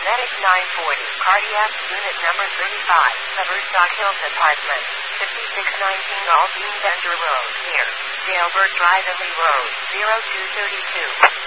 Medic 940, Cardiac Unit Number 35, Haverstock Hills Apartment, 5619 Aldine Bender Road, near Jailbird Drive, Lee Road, 0232.